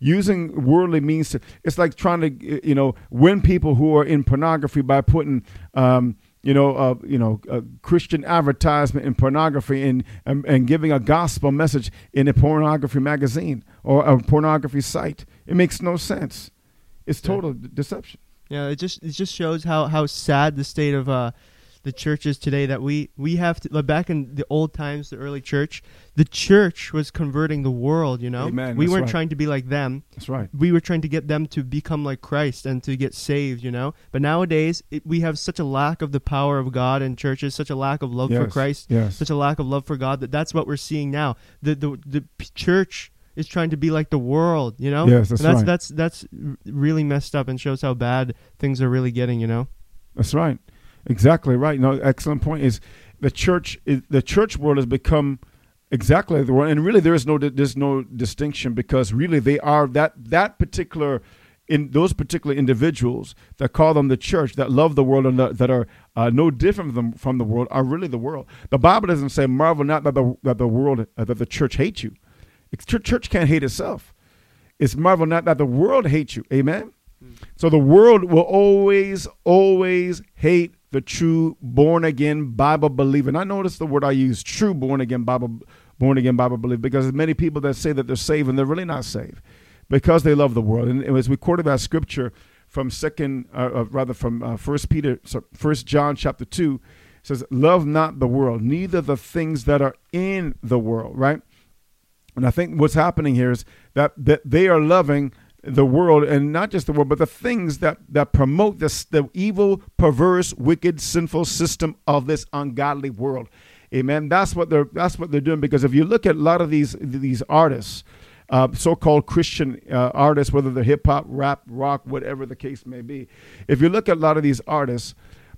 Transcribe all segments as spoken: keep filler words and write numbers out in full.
using worldly means to, it's like trying to, you know, win people who are in pornography by putting, um, you know, uh, you know, a Christian advertisement in pornography and, and and giving a gospel message in a pornography magazine or a pornography site. It makes no sense. It's total yeah. deception. Yeah, it just it just shows how, how sad the state of uh, the church is today. That we we have to, like back in the old times, the early church, the church was converting the world. You know, Amen. we That's weren't right. trying to be like them. That's right. We were trying to get them to become like Christ and to get saved. You know, but nowadays it, we have such a lack of the power of God in churches, such a lack of love yes. for Christ, yes. such a lack of love for God. That that's what we're seeing now. The the the church is trying to be like the world, you know? Yes, that's, and that's right. That's that's really messed up and shows how bad things are really getting, you know? That's right. Exactly right. No, excellent point. Is the church is, the church world has become exactly like the world, and really there is no there's no distinction, because really they are that that particular in those particular individuals that call them the church, that love the world and that, that are uh, no different from, from the world, are really the world. The Bible doesn't say, marvel not that the that the world uh, that the church hates you. Church, church can't hate itself. It's marvel not that the world hates you. Amen. Mm. So the world will always, always hate the true born again Bible believer. And I notice the word I use, true born again Bible, born again Bible believer, because there's many people that say that they're saved and they're really not saved because they love the world. And as we quoted that scripture from second, uh, uh, rather from uh, First Peter, so First John chapter two, it says, "Love not the world, neither the things that are in the world." Right. And I think what's happening here is that, that they are loving the world, and not just the world, but the things that, that promote this, the evil, perverse, wicked, sinful system of this ungodly world. Amen. That's what they're that's what they're doing. Because if you look at a lot of these these artists, uh, so-called Christian uh, artists, whether they're hip hop, rap, rock, whatever the case may be, if you look at a lot of these artists,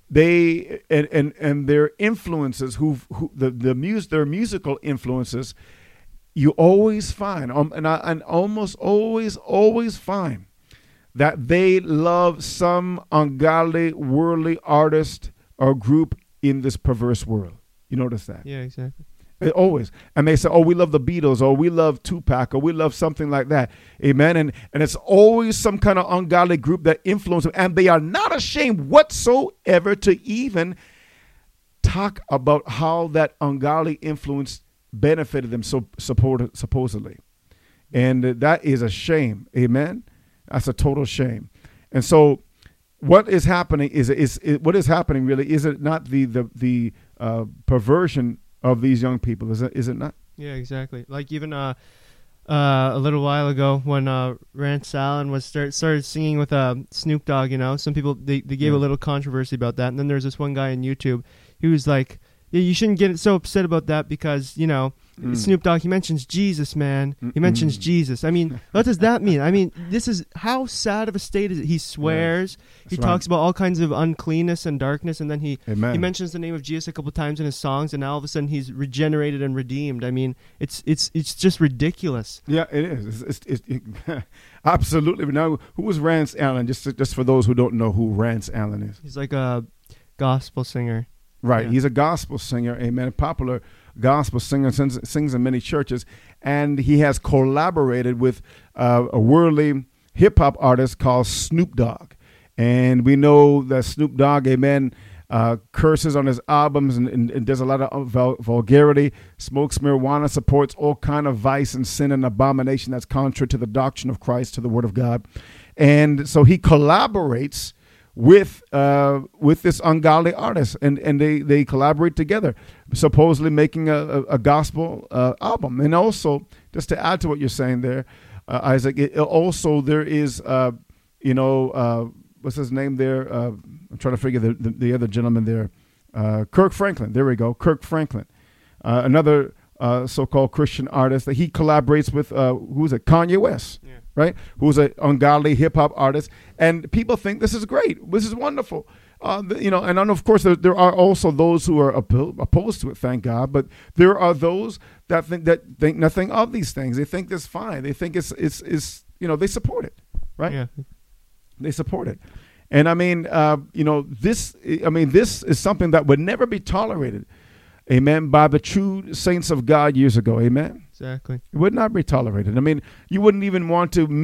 they and and, and their influences, who who the the mus their musical influences. You always find, um, and I and almost always, always find that they love some ungodly, worldly artist or group in this perverse world. You notice that? Yeah, exactly. It always. And they say, oh, we love the Beatles, or we love Tupac, or we love something like that. Amen. And, and it's always some kind of ungodly group that influences them. And they are not ashamed whatsoever to even talk about how that ungodly influence benefited them so support, supposedly. And that is a shame. Amen. That's a total shame. And so what is happening is, is, is what is happening really, is it not the, the, the uh, perversion of these young people? Is it, is it not? Yeah, exactly. Like even uh, uh, a little while ago when uh, Rance Allen was start, started singing with uh, Snoop Dogg, you know, some people, they, they gave yeah. a little controversy about that. And then there's this one guy on YouTube, he was like, yeah, you shouldn't get so upset about that because, you know, mm. Snoop Dogg, he mentions Jesus, man. Mm-mm. He mentions Jesus. I mean, what does that mean? I mean, this is, how sad of a state is it? He swears. Yeah, he right. talks about all kinds of uncleanness and darkness, and then he, he mentions the name of Jesus a couple of times in his songs, and now all of a sudden he's regenerated and redeemed. I mean, it's it's it's just ridiculous. Yeah, it is. It's, it's, it, it, absolutely. Now, who was Rance Allen? Just, just for those who don't know who Rance Allen is. He's like a gospel singer. Right. Yeah. He's a gospel singer, amen, a popular gospel singer, sings, sings in many churches, and he has collaborated with uh, a worldly hip-hop artist called Snoop Dogg. And we know that Snoop Dogg, amen, uh, curses on his albums and, and, and does a lot of vul vulgarity, smokes marijuana, supports all kind of vice and sin and abomination that's contrary to the doctrine of Christ, to the word of God. And so he collaborates with uh, with this ungodly artist, and, and they, they collaborate together, supposedly making a, a, a gospel uh, album. And also, just to add to what you're saying there, uh, Isaac, it, also there is, uh, you know, uh, what's his name there? Uh, I'm trying to figure the, the, the other gentleman there. Uh, Kirk Franklin. There we go. Kirk Franklin. Uh, another uh, so-called Christian artist that he collaborates with, uh, who's it? Kanye West. Yeah. Right, who's an ungodly hip hop artist, and people think this is great, this is wonderful, uh, you know. And, and of course, there, there are also those who are oppo opposed to it. Thank God, but there are those that think that think nothing of these things. They think it's fine. They think it's it's it's you know, they support it, right? Yeah, they support it, and I mean, uh, you know, this. I mean, this is something that would never be tolerated. Amen. By the true saints of God years ago. Amen. Exactly. It would not be tolerated. I mean, you wouldn't even want to